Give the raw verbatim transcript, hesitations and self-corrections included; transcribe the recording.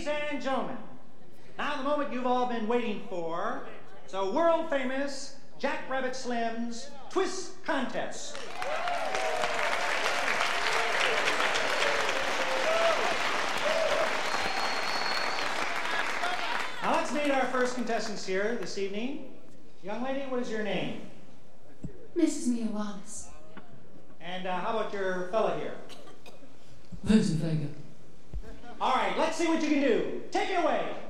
and gentlemen, now the moment you've all been waiting for, it's a world-famous Jack Rabbit Slim's Twist Contest. Now let's meet our first contestants here this evening. Young lady, what is your name? Missus Mia Wallace. And uh, how about your fella here? Vincent Vega. All right, let's see what you can do. Take it away.